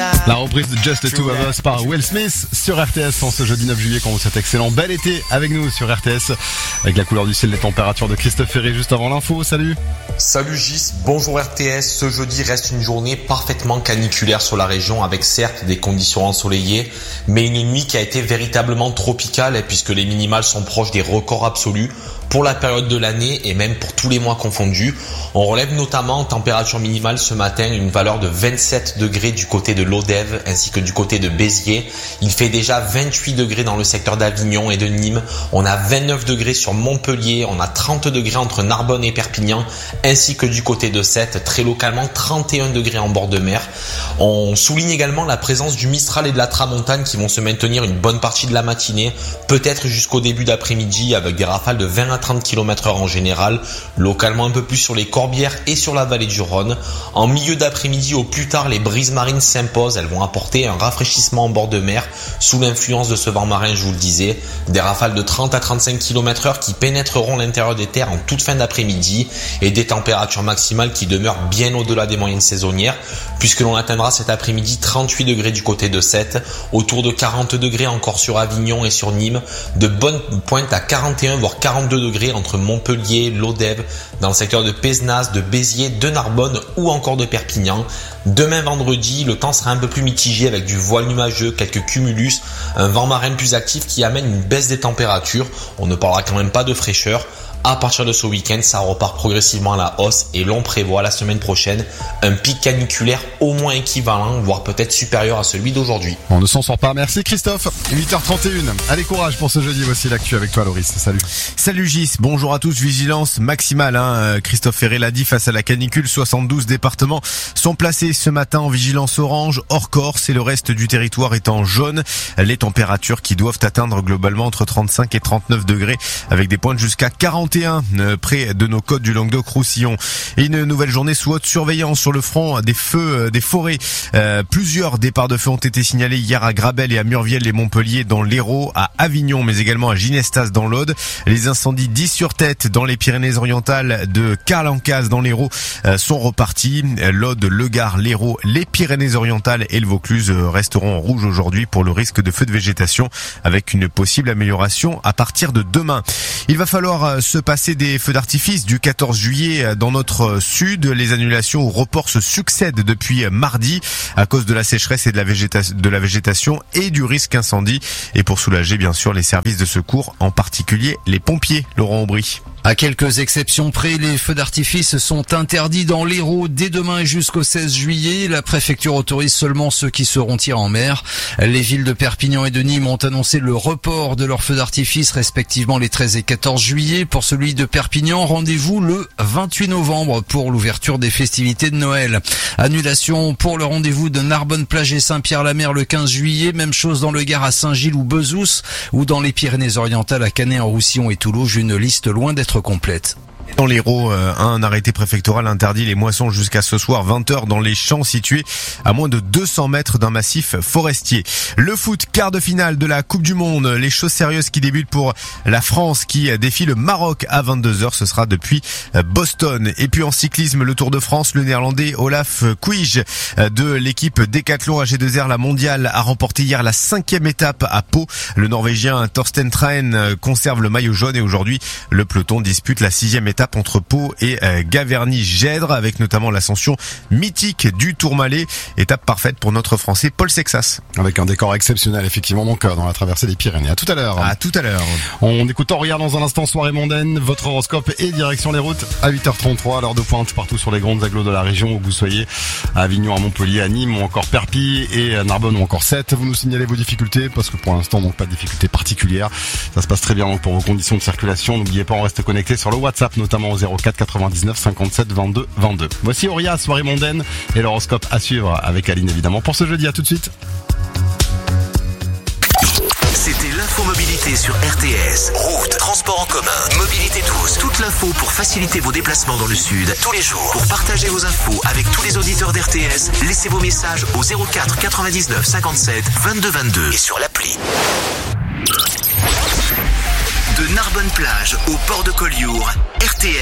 La reprise de Just the Two of Us par Will Smith sur RTS en ce jeudi 9 juillet quand vous êtes excellent. Bel été avec nous sur RTS avec la couleur du ciel, les températures de Christophe Ferré juste avant l'info. Salut. Salut Gis, bonjour RTS. Ce jeudi reste une journée parfaitement caniculaire sur la région avec certes des conditions ensoleillées, mais une nuit qui a été véritablement tropicale puisque les minimales sont proches des records absolus pour la période de l'année et même pour tous les mois confondus. On relève notamment en température minimale ce matin une valeur de 27 degrés du côté de l'Odève ainsi que du côté de Béziers. Il fait déjà 28 degrés dans le secteur d'Avignon et de Nîmes. On a 29 degrés sur Montpellier, on a 30 degrés entre Narbonne et Perpignan ainsi que du côté de Sète, très localement 31 degrés en bord de mer. On souligne également la présence du Mistral et de la Tramontane qui vont se maintenir une bonne partie de la matinée, peut-être jusqu'au début d'après-midi avec des rafales de 20 à 30 km/h en général, localement un peu plus sur les Corbières et sur la vallée du Rhône. En milieu d'après-midi au plus tard, les brises marines s'imposent, elles vont apporter un rafraîchissement en bord de mer sous l'influence de ce vent marin, je vous le disais. Des rafales de 30 à 35 km/h qui pénétreront l'intérieur des terres en toute fin d'après-midi et des températures maximales qui demeurent bien au-delà des moyennes saisonnières puisque l'on atteindra cet après-midi 38 degrés du côté de Sète, autour de 40 degrés encore sur Avignon et sur Nîmes, de bonnes pointes à 41 voire 42 degrés entre Montpellier, l'Odève, dans le secteur de Pézenas, de Béziers, de Narbonne ou encore de Perpignan. Demain vendredi, le temps sera un peu plus mitigé avec du voile numageux, quelques cumulus, un vent marin plus actif qui amène une baisse des températures. On ne parlera quand même pas de fraîcheur. À partir de ce week-end, ça repart progressivement à la hausse et l'on prévoit la semaine prochaine un pic caniculaire au moins équivalent, voire peut-être supérieur à celui d'aujourd'hui. On ne s'en sort pas. Merci Christophe. 8h31. Allez, courage pour ce jeudi. Voici l'actu avec toi, Loris. Salut. Salut Gis. Bonjour à tous. Vigilance maximale, Christophe Ferré l'a dit, face à la canicule. 72 départements sont placés ce matin en vigilance orange, hors Corse, et le reste du territoire est en jaune. Les températures qui doivent atteindre globalement entre 35 et 39 degrés avec des pointes jusqu'à 41 près de nos côtes du Languedoc-Roussillon. Et une nouvelle journée sous haute surveillance sur le front des feux, des forêts. Plusieurs départs de feu ont été signalés hier à Grabel et à Murviel et Montpellier dans l'Hérault, à Avignon, mais également à Ginestas dans l'Aude. Les incendies 10 sur tête dans les Pyrénées-Orientales, de Carlancas dans l'Hérault sont repartis. L'Aude, le Gard, l'Hérault, les Pyrénées-Orientales et le Vaucluse resteront en rouge aujourd'hui pour le risque de feu de végétation, avec une possible amélioration à partir de demain. Il va falloir se passer des feux d'artifice du 14 juillet dans notre sud. Les annulations ou reports se succèdent depuis mardi à cause de la sécheresse et de la végétation et du risque incendie. Et pour soulager bien sûr les services de secours, en particulier les pompiers. Laurent Aubry. À quelques exceptions près, les feux d'artifice sont interdits dans l'Hérault dès demain et jusqu'au 16 juillet. La préfecture autorise seulement ceux qui seront tirés en mer. Les villes de Perpignan et de Nîmes ont annoncé le report de leurs feux d'artifice respectivement les 13 et 14 juillet. Pour celui de Perpignan, rendez-vous le 28 novembre pour l'ouverture des festivités de Noël. Annulation pour le rendez-vous de Narbonne-Plage et Saint-Pierre-la-Mer le 15 juillet. Même chose dans le Gard à Saint-Gilles ou Bezous, ou dans les Pyrénées-Orientales à Canet-en-Roussillon et Toulouse. Une liste loin d'être complète. Dans l'Hérault, un arrêté préfectoral interdit les moissons jusqu'à ce soir 20h dans les champs situés à moins de 200 mètres d'un massif forestier. Le foot, quart de finale de la Coupe du Monde. Les choses sérieuses qui débutent pour la France qui défie le Maroc à 22h. Ce sera depuis Boston. Et puis en cyclisme, le Tour de France, le néerlandais Olaf Koij de l'équipe Decathlon AG2R, la mondiale, a remporté hier la 5e étape à Pau. Le norvégien Thorsten Trahen conserve le maillot jaune et aujourd'hui, le peloton dispute la 6e étape entre Pau et Gaverny-Gèdre, avec notamment l'ascension mythique du Tourmalet. Étape parfaite pour notre Français Paul Sexas. Avec un décor exceptionnel, effectivement, donc dans la traversée des Pyrénées. À tout à l'heure. À tout à l'heure. On écoute Auria dans un instant, soirée mondaine, votre horoscope et direction les routes à 8h33, à l'heure de pointe partout sur les grandes agglos de la région où vous soyez, à Avignon, à Montpellier, à Nîmes ou encore Perpignan et à Narbonne ou encore Sète. Vous nous signalez vos difficultés parce que pour l'instant, donc pas de difficultés particulières. Ça se passe très bien donc pour vos conditions de circulation. N'oubliez pas, on reste connecté sur le WhatsApp, notamment au 04 99 57 22 22. Voici Auria, soirée mondaine et l'horoscope à suivre avec Aline évidemment pour ce jeudi. À tout de suite. C'était l'infomobilité sur RTS. Route, transport en commun, mobilité douce. Toute l'info pour faciliter vos déplacements dans le sud tous les jours. Pour partager vos infos avec tous les auditeurs d'RTS, laissez vos messages au 04 99 57 22 22 et sur l'appli. De Narbonne-Plage au port de Collioure, RTS